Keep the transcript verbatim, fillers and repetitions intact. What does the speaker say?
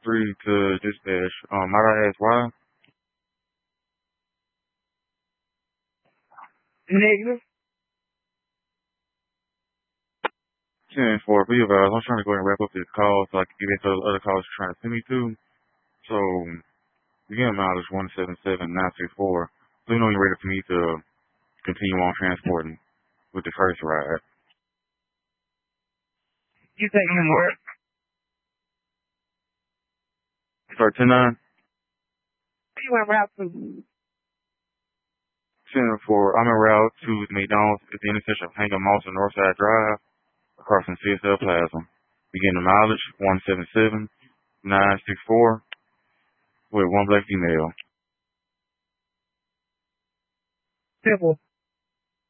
three to dispatch. Um, might I ask why? Negative. ten four, be advised, I'm trying to go ahead and wrap up this call so I can get into the other calls you're trying to send me to. So, begin mileage one seven seven nine six four. So you know you're ready for me to continue on transporting with the first ride. You taking him to work? Sorry, ten nine? You en route to? ten four, I'm en route to the McDonald's at the intersection of Hanging Moss and Northside Drive across from C S L Plaza. Begin the mileage one seven seven nine six four with one black female. Simple.